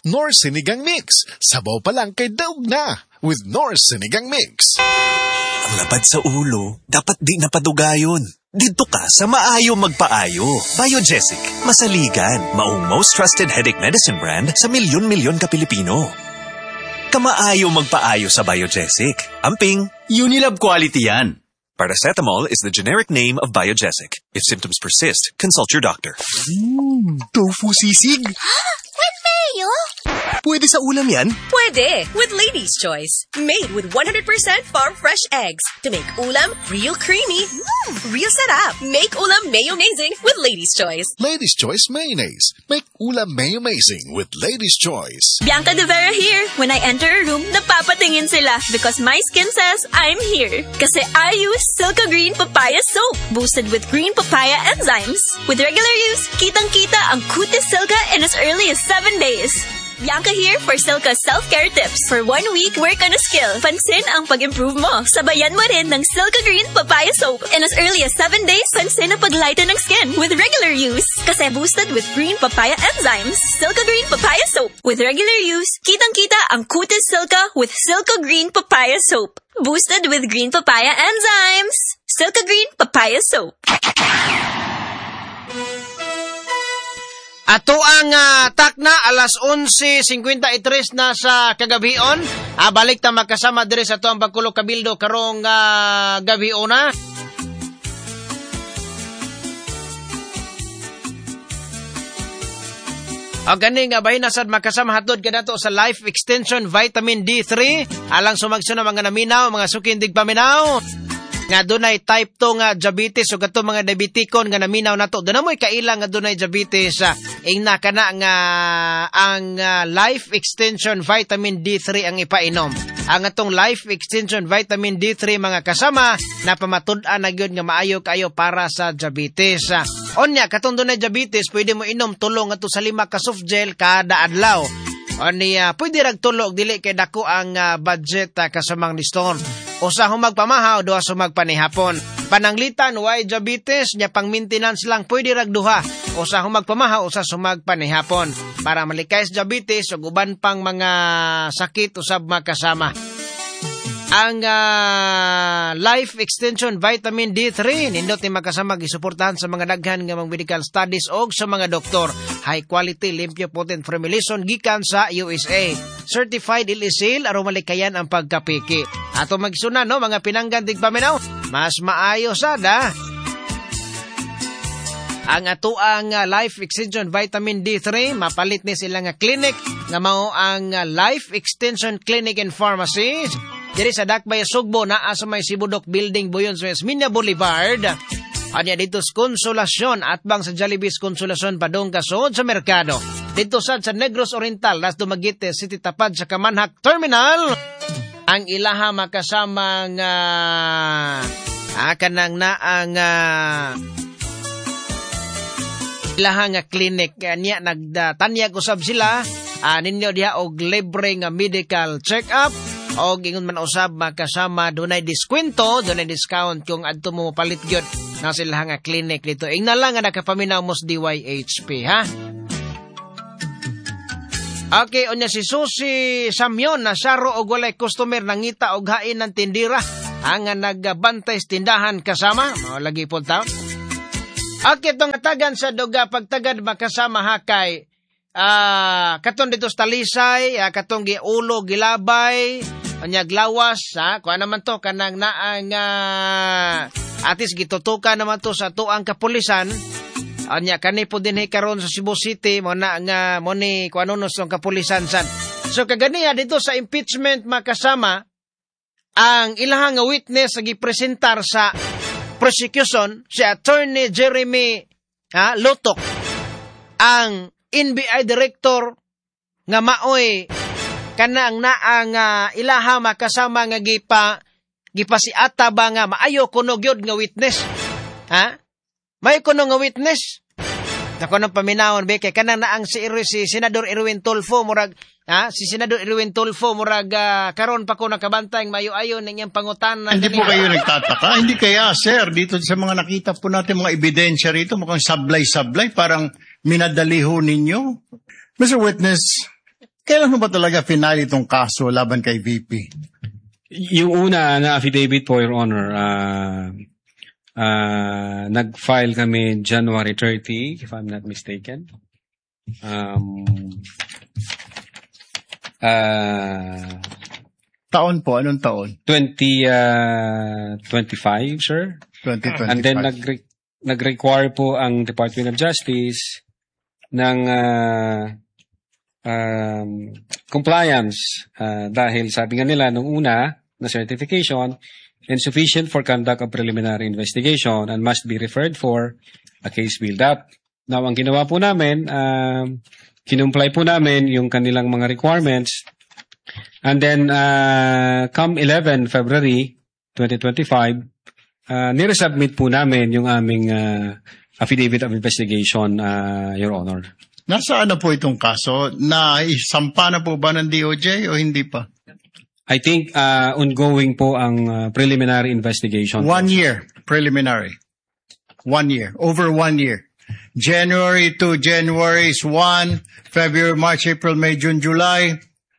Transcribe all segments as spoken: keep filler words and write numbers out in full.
Nor Sinigang Mix. Sabaw pa lang kay daog na with Nor Sinigang Mix. Ang lapad sa ulo, dapat di napadugayon. Dito ka sa Maayo Magpaayo. Biogesic, masaligan, maong most trusted headache medicine brand sa milyon-milyon ka Pilipino. Kamaayo Magpaayo sa Biogesic. Amping, Unilab quality yan. paracetamol is the generic name of Biogesic. If symptoms persist, consult your doctor. Mmm, tofu sisig. With mayo? Pwede sa ulam yan? Pwede, with Lady's Choice. Made with one hundred percent farm-fresh eggs to make ulam real creamy, mm, real sarap. Make ulam mayo-mazing with Lady's Choice. Lady's Choice Mayonnaise. Make ulam mayo-mazing with Lady's Choice. Bianca De Vera here. When I enter a room, napapatingin sila because my skin says I'm here. Kasi I use Silka Green Papaya Soap, boosted with green papaya enzymes. With regular use, kitang-kita ang kutis Silka in as early as seven days. Bianca here for Silka self-care tips. For one week, work on a skill. Pansin ang pag-improve mo. Sabayan mo rin ng Silka Green Papaya Soap. In as early as seven days, pansin ang pag-lighten ng skin with regular use. Kasi boosted with green papaya enzymes. Silka Green Papaya Soap. With regular use, kitang-kita ang kutis Silka with Silka Green Papaya Soap. Boosted with green papaya enzymes. Silka Green Papaya Soap. Ato ang uh, takna alas onse singkwenta-tres na sa kagabion. Ah, balik ta makasama dire sa to ang pagkulo kabildo karong uh, gabion na. O gani nga bahin nasad makasama hatod kadato sa Life Extension Vitamin D three alang sumagsuna mga naminaw, mga sukindig paminaw. Nga dunay type two nga diabetes o gato mga diabetikon nga naminaw nato. Doon mo'y kailang nga dunay diabetes. Uh, ingna ka na nga ang uh, Life Extension Vitamin D three ang ipainom. Ang atong Life Extension Vitamin D three mga kasama na pamatud-an na gyud nga maayo kayo para sa diabetes. Uh, onya katong dunay diabetes pwede mo inom tulo nga to sa lima ka soft gel kada adlaw. Oni uh, pwede rag tulog dili kay dako ang uh, budget uh, kasamang liston. Usa humag pamahaw, duha sumag panihapon. Pananglitan, why diabetes, nya pang maintenance lang, pwede rag duha. Usa humag pamahaw, usa sumag panihapon. Para malikay sa diabetes, o uban pang mga sakit, usab makasama. Ang uh, Life Extension Vitamin D three, nindot ni makasama, gisuportahan sa mga daghan nga mga medical studies o sa mga doktor. High quality, limpyo, potent formulation, gikan sa U S A. Certified ilisil, aron malikayan ang pagkapiki. Ato magsuna, no, mga pinanggandig paminaw, mas maayo sada. Ang ato ang uh, Life Extension Vitamin D three, mapalit ni sila nga clinic, nga mao ang uh, Life Extension Clinic and Pharmacy. Diri sa Dakbay, Sugbo, naa sa may Sibudok Building, Buyon, sa Esminia Boulevard. Anya dito sa Konsolasyon at bang sa Jollibee Konsolasyon padong kasod sa merkado. Dito sad sa Negros Oriental, las Dumaguete City tapad sa Kamanhak Terminal. Ang ilaha makasama nga ah, kanang na ang uh, ilaha nga clinic niya nagtanyag usab sila uh, ninyo diha og libre nga medical check-up. O gingon man usab makasama dunay diskwento, dunay discount kung adto mo palit gyud na sila nga clinic dito. Ingna lang nga nakapaminaw mo sa D Y H P, ha? Okay, onya si Susi Samyon na saro og walay customer nangita og hain ng tindira ang nagbantay sa tindahan kasama. Mao lagi po taon. Okay, itong atagan sa duga pagtagad makasama hakay. Ah, uh, katong dito sa Talisay, uh, katong giulo, gilabay, anyag lawas, ha? Kuha naman to, kanang naang, uh, atis gitutuka naman to sa tuang kapulisan. Anya, kani po din karon sa Cebu City, mo na nga, mo ni, kuha nunos ng kapulisan san. So, kaganiya, dito sa impeachment makasama, ang ilahang witness na gipresentar sa prosecution, si Attorney Jeremy ha, Lotok, ang N B I Director nga maoy kanang naang uh, ilaha makasama nga gipa gipasiata ba nga maayo kuno gyud nga witness, ha? May kuno nga witness. Dako nang paminawon be kay kanang naang si, si Senador Erwin Tulfo murag ha si Senador Erwin Tulfo murag uh, karon pa ko nakabantay mayo-ayo ning iyang pangutan. Hindi po kayo nagtataka? Hindi kaya sir dito sa mga nakita po natin mga ebidensya rito mukhang sablay-sablay parang minadaliho ninyo. Mister Witness, Kailan mo ba talaga finale itong kaso laban kay V P? Yung una na affidavit po, Your Honor, uh, uh, nag-file kami January thirtieth, if I'm not mistaken. Um, uh, Taon po, anong taon? twenty twenty-five, sir. twenty twenty-five. And then nag nag-require po ang Department of Justice ng uh, um, compliance uh, dahil sabi nga nila nung una na certification insufficient for conduct of preliminary investigation and must be referred for a case build-up. Now, ang ginawa po namin, uh, kinumply po namin yung kanilang mga requirements. And then, uh, come eleven February twenty twenty-five, uh, niresubmit po namin yung aming uh, affidavit of investigation, uh, Your Honor. Nasaan na po itong kaso? Na isampa na po ba ng D O J o hindi pa? I think uh, ongoing po ang uh, preliminary investigation. One year, preliminary. One year, over one year. January to January is one, February, March, April, May, June, July.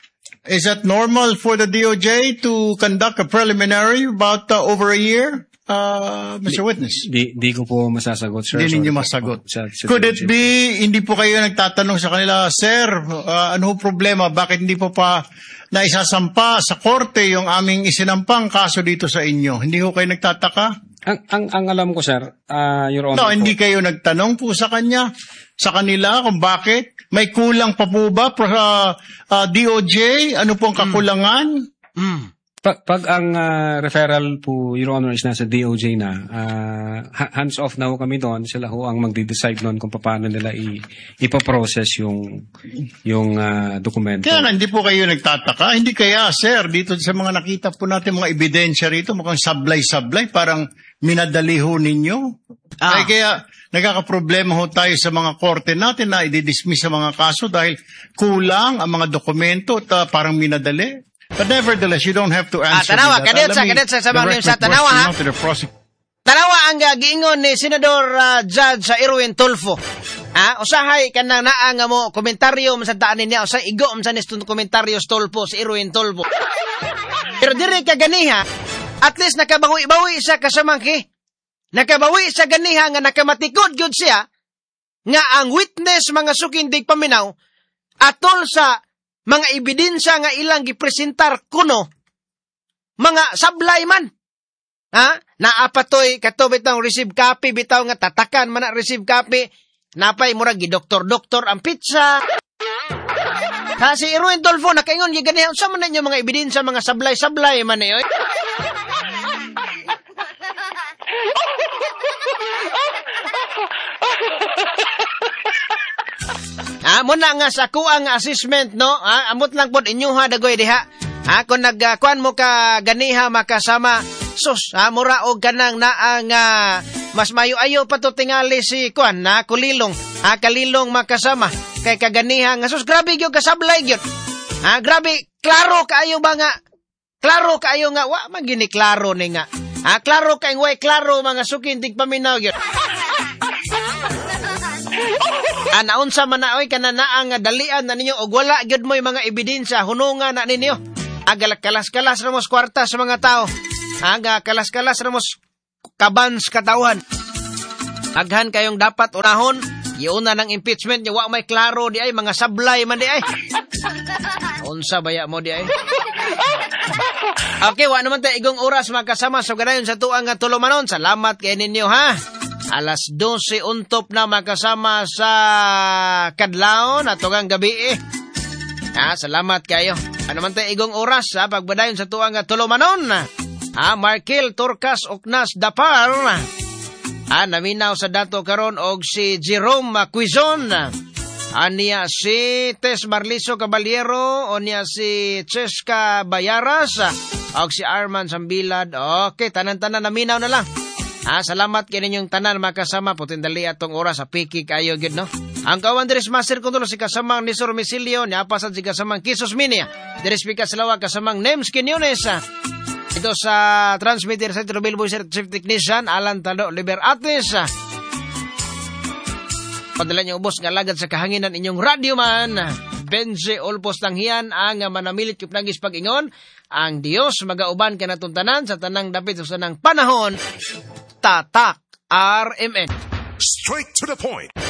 Is that normal for the D O J to conduct a preliminary about uh, over a year, uh, Mister Di, Witness? Di, di ko po masasagot, sir. Hindi ninyo masagot. Sa, sa Could it be, hindi po kayo nagtatanong sa kanila, Sir, uh, ano problema? Bakit hindi po pa naisasampa sa korte yung aming isinampang kaso dito sa inyo? Hindi ko kayo nagtataka? Ang, ang, ang alam ko, sir, uh, Your Honor. No, hindi po kayo nagtanong po sa kanya, sa kanila kung bakit? May kulang pa po ba sa uh, D O J? Ano po ang kakulangan? Mm. Mm. Pag, pag ang uh, referral po, Your Honor, is nasa D O J na, uh, hands off na ho kami doon. Sila ho ang magde-decide noon kung paano nila i- ipaprocess yung, yung uh, dokumento. Kaya nga, hindi po kayo nagtataka. Hindi kaya, sir, dito sa mga nakita po natin mga ebidensya rito, mukhang sablay-sablay, parang minadali ho ninyo. Ah. Ay kaya, nagkakaproblema ho tayo sa mga korte natin na i-dismiss sa mga kaso dahil kulang ang mga dokumento at uh, parang minadali. But nevertheless, you don't have to answer Ah, tanawa, that. kadetsa, kadetsa sa mga sa tanawa, ha? Tanawa ang uh, giingon ni Senador uh, Judge sa uh, Erwin Tulfo. Ha? Usahay ka na naang mo komentaryo masandaan niya. Usahay igo masanis itong komentaryo sa Tulfo, si Erwin Tulfo. Pero dire ka ganiha, at least nakabawi-bawi siya kasamangki. Nakabawi sa ganiha nga nakamatikod gyud siya nga ang witness mga sukindig paminaw atol sa mga ebidensya nga ilang gipresentar kuno mga sablay man. Ha? Naapatoy kato bitaw receive copy bitaw nga tatakan man na receive copy napay murag gi-doktor-doktor ang pizza. Ha, si Erwin Tulfo nakaingon gyud ganiha unsa man ninyo mga ebidensya mga sablay-sablay man eh. Ah, muna nga sa kuang assessment, no? Ah, amot lang pod inyo ha, dagoy diha. Ah, kung nagkuan mo ka ganiha makasama, sus, ah, mura og kanang naang uh, mas mayo-ayo pa to tingali si kuan na kulilong. Ah, kalilong makasama kay kaganiha nga sus grabe gyud kasablay gyud. Ah, grabe, klaro kaayo ba nga? Klaro kaayo nga wa magini klaro ni nga. Ah, klaro kay way klaro mga sukin dig paminaw gyud. Ah, naunsa man na oy kananaa nga dalian na ninyo og wala gyud mo'y mga ebidensya hunungan na ninyo. Aga kalas-kalas ra mos kwarta sa mga tao. Aga kalas-kalas ra mos kabans katawan. Aghan kayong dapat unahon, iuna ng impeachment niyo wa may klaro di ay mga sablay man di ay. Unsa baya mo di ay? Okay, wa naman tayo igong oras makasama so ganayon sa tuang nga tulumanon. Salamat kay ninyo ha. Alas dose untop na makasama sa kadlawon at tugang gabi eh. Ah, salamat kayo. Ano man tayo igong oras ha, pagbadayon sa tuang nga tulumanon. Ah, Markel Turcas Oknas Dapar. Ah, naminaw sa dato karon og si Jerome Quizon. Aniya si Tess Marliso Caballero, o niya si Cheska Bayaras, og si Arman Sambilad. Okay, tanan-tanan naminaw na lang. Ah, salamat kay ninyong tanan makasama potendali atong oras sa piki kayo gid no. Ang kawan Dres Master Control si kasamang ni Sir Misilio, ni apasad si kasamang Kisos Minia. Dres Pika Salawa kasamang Nems Quinones. Ito sa transmitter sa Trubel Boy Sir Chief Technician Alan Tado Liber Ates. Padala niyo ubos nga lagad sa kahanginan inyong radio man. Benji Olpos Langhian ang manamilit kipnagis pag-ingon. Ang Dios magauban kanatuntanan sa tanang dapit sa tanang panahon. Tatak R M N. Straight to the point.